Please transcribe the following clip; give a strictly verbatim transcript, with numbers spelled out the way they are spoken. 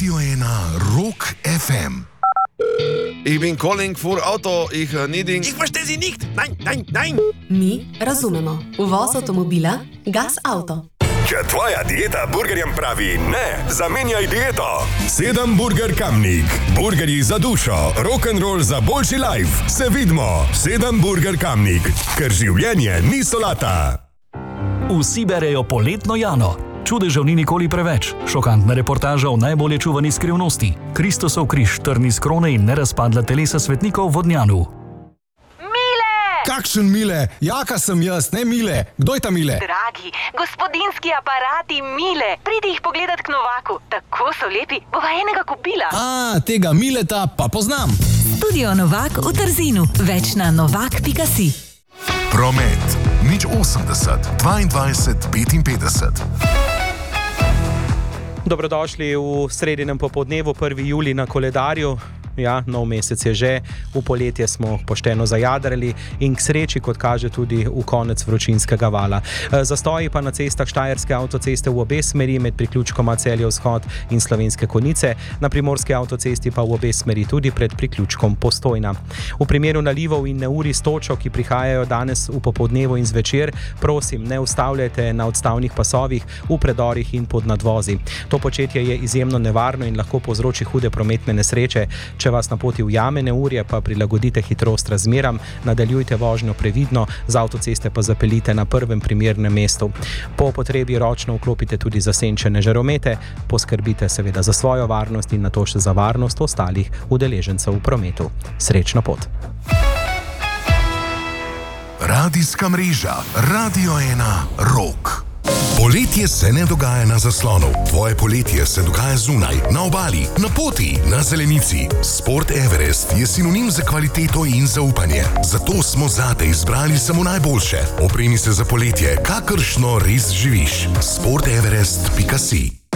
Radio ena Rock F M. Ich bin calling for Auto, ich uh, needing... Ich verstehe Sie nicht! Nein, nein, nein! Mi razumemo. Uvoz avtomobila Gas Auto. Če tvoja dieta burgerjem pravi ne, zamenjaj dieto. Sedem Burger Kamnik. Burgerji za dušo, rock'n'roll za boljši life. Se vidimo. Sedem Burger Kamnik. Ker življenje ni solata. Vsi berejo poletno Jano. Čudežev ni nikoli preveč. Šokantna reportaža o najbolje čuvani skrivnosti. Kristusov križ, trni s krone in nerazpadla telesa svetnikov v Vodnjanu. Kakšen Mile? Jaka sem jaz, ne Mile. Kdo je ta Mile? Dragi, gospodinski aparati Mile. Pridi jih pogledat k Novaku. Tako so lepi, bova enega kupila. A, tega Mileta pa poznam. Studio Novak v Trzinu. Več na novak pika si. Promet. Nič osemdeset, dvaindvajset, petinpetdeset. Dobrodošli v sredinem popoldnevu, prvi julij na koledarju. Ja, nov mesec je že, v poletje smo pošteno zajadrali in k sreči, kot kaže, tudi v konec vročinskega vala. Zastoji pa na cestah Štajerske avtoceste v obe smeri med priključkoma Celje Vzhod in Slovenske Konjice, na Primorski avtocesti pa v obe smeri tudi pred priključkom Postojna. V primeru nalivov in neurij s točo, ki prihajajo danes v popoldnevu in zvečer, prosim, ne ustavljajte na odstavnih pasovih, v predorih in pod nadvozi. To početje je izjemno nevarno in lahko povzroči hude prometne nesreče. Če vas na poti ujame neurje, pa prilagodite hitrost razmeram, nadaljujte vožnjo previdno, z avtoceste pa zapeljite na prvem primernem mestu. Po potrebi ročno vklopite tudi zasenčene žaromete, poskrbite seveda za svojo varnost in nato še za varnost ostalih udeležencev v prometu. Srečno pot! Radijska mreža Radio ena Rock. Poletje se ne dogaja na zaslonu. Tvoje poletje se dogaja zunaj, na obali, na poti, na zelenici. Sport Everest je sinonim za kvaliteto in zaupanje. Zato smo zate izbrali samo najboljše. Opremi se za poletje, kakršno res živiš. sport everest pika si.